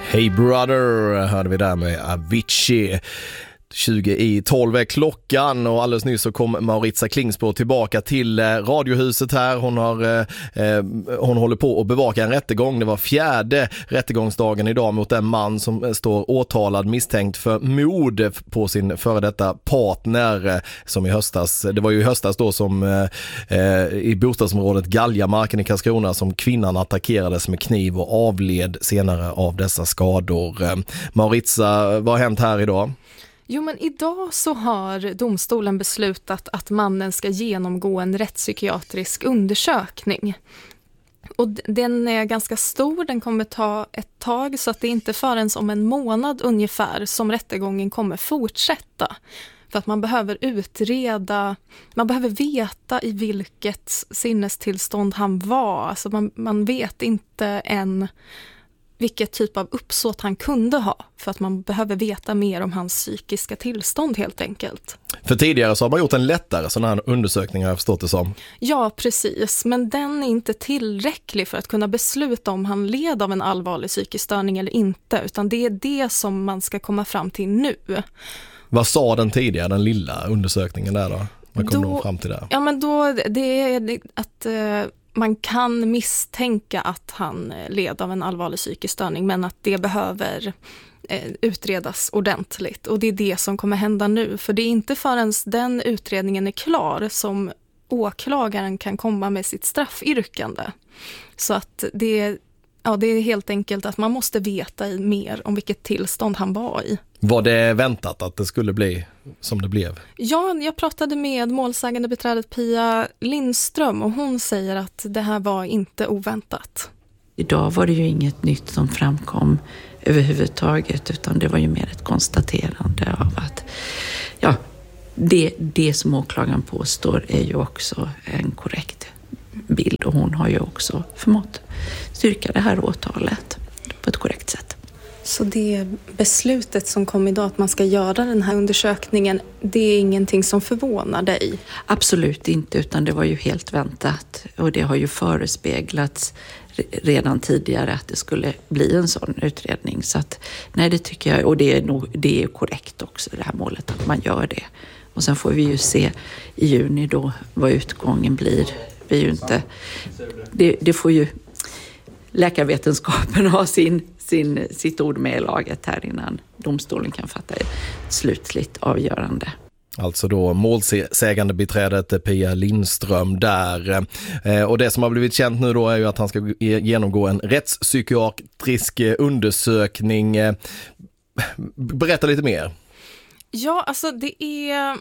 Hey Brother hörde vi där med Avicii. 20:12 är klockan och alldeles nyss så kom Maritza Klingspor tillbaka till Radiohuset här. Hon håller på att bevaka en rättegång. Det var 4:e rättegångsdagen idag mot en man som står åtalad misstänkt för mord på sin före detta partner som i höstas. Det var ju i höstas då som i bostadsområdet Galjamarken i Karlskrona som kvinnan attackerades med kniv och avled senare av dessa skador. Maritza, vad har hänt här idag? Jo, men idag så har domstolen beslutat att mannen ska genomgå en rättspsykiatrisk undersökning. Och den är ganska stor, den kommer ta ett tag så att det inte förrän om en månad ungefär som rättegången kommer fortsätta. För att man behöver utreda, man behöver veta i vilket sinnestillstånd han var. Alltså man vet inte än vilket typ av uppsåt han kunde ha för att man behöver veta mer om hans psykiska tillstånd helt enkelt. För tidigare så har man gjort en lättare sån här undersökning har jag förstått det som. Ja, precis. Men den är inte tillräcklig för att kunna besluta om han led av en allvarlig psykisk störning eller inte. Utan det är det som man ska komma fram till nu. Vad sa den tidigare, den lilla undersökningen där då? Vad kom de fram till där? Ja, men då det är att man kan misstänka att han led av en allvarlig psykisk störning men att det behöver utredas ordentligt. Och det är det som kommer hända nu. För det är inte förrän den utredningen är klar som åklagaren kan komma med sitt straffyrkande. Så att det är helt enkelt att man måste veta mer om vilket tillstånd han var i. Var det väntat att det skulle bli som det blev? Ja, jag pratade med målsägande beträdet Pia Lindström och hon säger att det här var inte oväntat. Idag var det ju inget nytt som framkom överhuvudtaget utan det var ju mer ett konstaterande av att det som åklagaren påstår är ju också en korrekt bild och hon har ju också förmått styrka det här åtalet på ett korrekt sätt. Så det beslutet som kom idag att man ska göra den här undersökningen, det är ingenting som förvånar dig? Absolut inte, utan det var ju helt väntat och det har ju förespeglats redan tidigare att det skulle bli en sån utredning. Så att, nej, det tycker jag, och det är korrekt också det här målet att man gör det. Och sen får vi ju se i juni då vad utgången blir. Vi är ju inte, det får ju läkarvetenskapen ha sitt ord med i laget här innan domstolen kan fatta ett slutligt avgörande. Alltså då målsägande beträdet Pia Lindström där. Och det som har blivit känt nu då är ju att han ska genomgå en rättspsykiatrisk undersökning. Berätta lite mer. Ja, alltså det är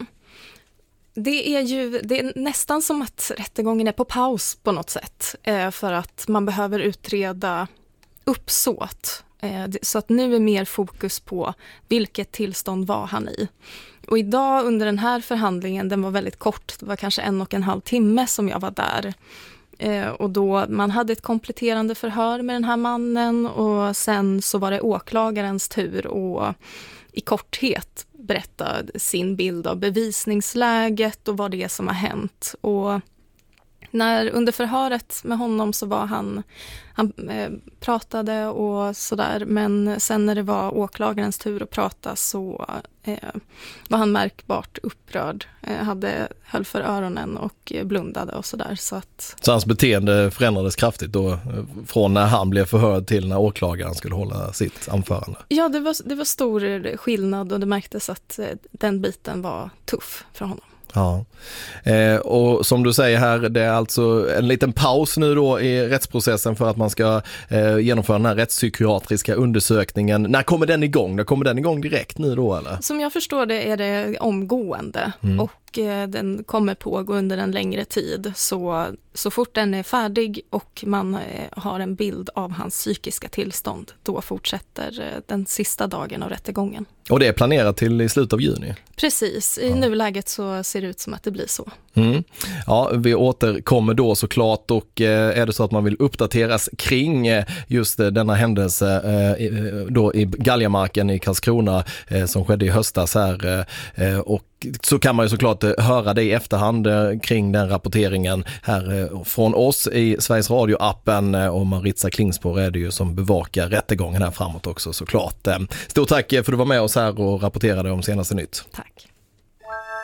nästan som att rättegången är på paus på något sätt. För att man behöver utreda uppsåt. Så att nu är mer fokus på vilket tillstånd var han i. Och idag under den här förhandlingen, den var väldigt kort, det var kanske 1,5 timme som jag var där. Och då man hade ett kompletterande förhör med den här mannen och sen så var det åklagarens tur och i korthet berätta sin bild av bevisningsläget och vad det är som har hänt. Och under förhöret med honom så var han pratade och sådär, men sen när det var åklagarens tur att prata så var han märkbart upprörd, höll för öronen och blundade och sådär. Så hans beteende förändrades kraftigt då från när han blev förhörd till när åklagaren skulle hålla sitt anförande? Ja, det var stor skillnad och det märktes att den biten var tuff för honom. Ja, och som du säger här, det är alltså en liten paus nu då i rättsprocessen för att man ska genomföra den här rättspsykiatriska undersökningen. När kommer den igång? Kommer den igång direkt nu då eller? Som jag förstår det är det omgående och den kommer pågå under en längre tid. Så fort den är färdig och man har en bild av hans psykiska tillstånd, då fortsätter den sista dagen av rättegången. Och det är planerat till i slutet av juni? Precis, i nuläget så ser det ut som att det blir så. Ja, vi återkommer då såklart och är det så att man vill uppdateras kring just denna händelse då i Galjamarken i Karlskrona som skedde i höstas här och så kan man ju såklart höra det i efterhand kring den rapporteringen här från oss i Sveriges Radio-appen, och Maritza Klingspor är det ju som bevakar rättegången här framåt också såklart. Stort tack för att du var med oss här och rapporterade om senaste nytt. Tack.